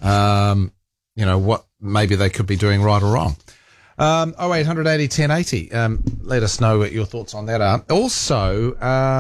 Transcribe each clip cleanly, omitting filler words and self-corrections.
what maybe they could be doing right or wrong. 0800 80 1080. Let us know what your thoughts on that are. Also,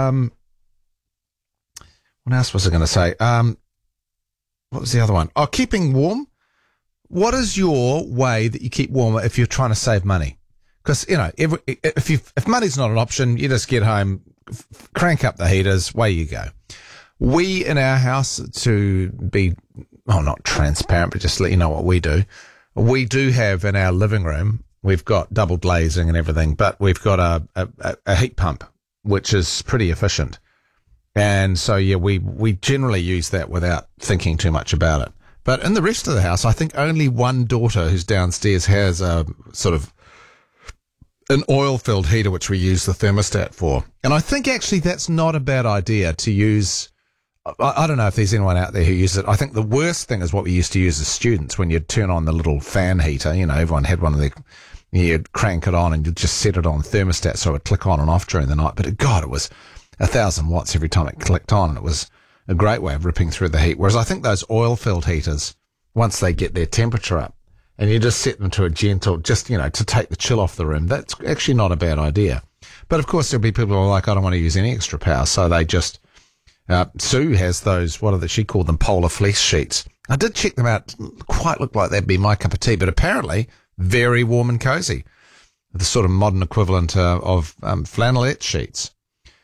what else was I going to say? What was the other one? Oh, keeping warm. What is your way that you keep warm if you're trying to save money? Because, if money's not an option, you just get home, crank up the heaters, away you go. We, in our house, to be, not transparent, but just let you know what we do. We do have in our living room, we've got double glazing and everything, but we've got a heat pump, which is pretty efficient. And so, we generally use that without thinking too much about it. But in the rest of the house, I think only one daughter who's downstairs has a sort of an oil-filled heater, which we use the thermostat for. And I think actually that's not a bad idea to use. I don't know if there's anyone out there who uses it. I think the worst thing is what we used to use as students when you'd turn on the little fan heater. Everyone had one of the, you'd crank it on and you'd just set it on thermostat so it would click on and off during the night. But God, it was 1,000 watts every time it clicked on, and it was a great way of ripping through the heat. Whereas I think those oil-filled heaters, once they get their temperature up, and you just set them to a gentle, to take the chill off the room, that's actually not a bad idea. But of course, there'll be people who are like, I don't want to use any extra power, so they just, Sue has those, she called them polar fleece sheets. I did check them out, quite look like that'd be my cup of tea, but apparently very warm and cozy. The sort of modern equivalent of flannelette sheets.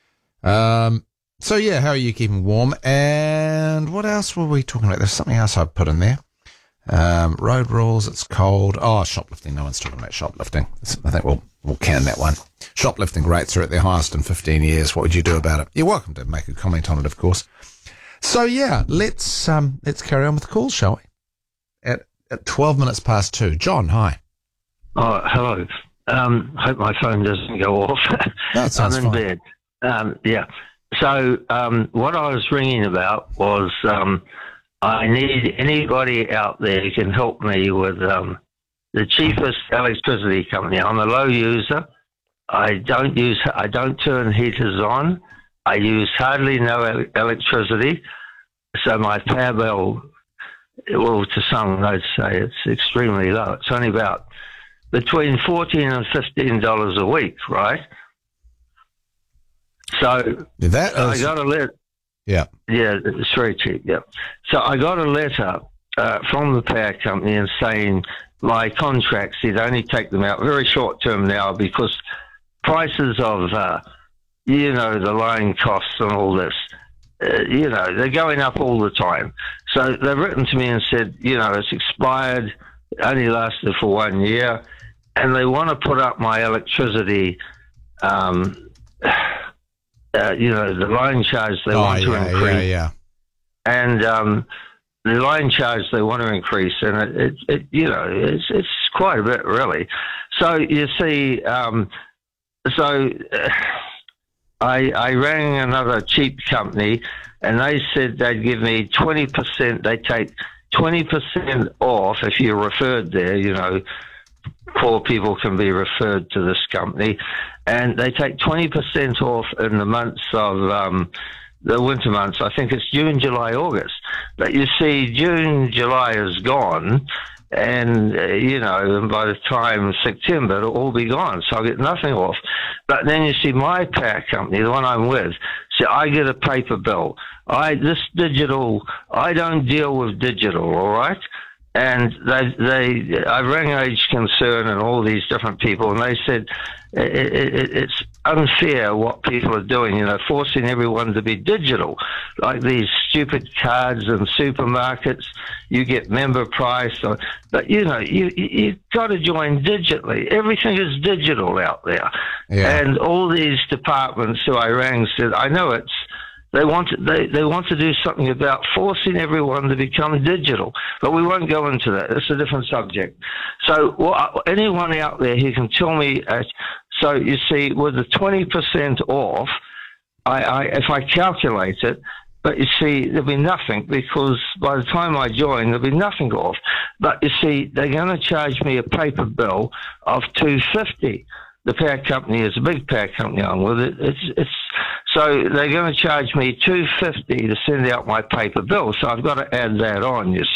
So how are you keeping warm? And what else were we talking about? There's something else I put in there. Road rules, it's cold. Oh, shoplifting. No one's talking about shoplifting. I think we'll can that one. Shoplifting rates are at their highest in 15 years. What would you do about it? You're welcome to make a comment on it, of course. So let's carry on with the calls, shall we? At 12 minutes past 2. John, hi. Oh, hello. Hope my phone doesn't go off. No, it sounds I'm in fine. bed. So what I was ringing about was I need anybody out there who can help me with the cheapest electricity company. I'm a low user. I don't turn heaters on. I use hardly no electricity. So my power bill, to some I'd say it's extremely low. It's only about between $14 and $15 a week, right? So I got a letter. Yeah. Yeah, it's very cheap, yeah. So I got a letter from the power company and saying my contracts, they'd only take them out very short term now because prices of, the line costs and all this, they're going up all the time. So they've written to me and said, it's expired, only lasted for 1 year, and they want to put up my electricity, the line charge they want to increase. Yeah. And the line charge they want to increase, and it's quite a bit, really. So you see, I rang another cheap company, and they said they'd give me 20%. They take 20% off if you're referred there. Poor people can be referred to this company, and they take 20% off in the months of the winter months. I think it's June, July, August. But you see, June, July is gone, and by the time September, it'll all be gone, so I'll get nothing off. But then you see my power company, the one I'm with, so I get a paper bill. I don't deal with digital, all right? And I rang Age Concern and all these different people, and they said it's unfair what people are doing, forcing everyone to be digital. Like these stupid cards in supermarkets, you get member price. But, you've got to join digitally. Everything is digital out there. Yeah. And all these departments who I rang said, I know they want to do something about forcing everyone to become digital, but we won't go into that. It's a different subject. So anyone out there who can tell me, so you see, with the 20% off, if I calculate it, but you see, there'll be nothing because by the time I join, there'll be nothing off. But you see, they're going to charge me a paper bill of $250. The power company is a big power company I'm with. So they're going to charge me $250 to send out my paper bill. So I've got to add that on, you see.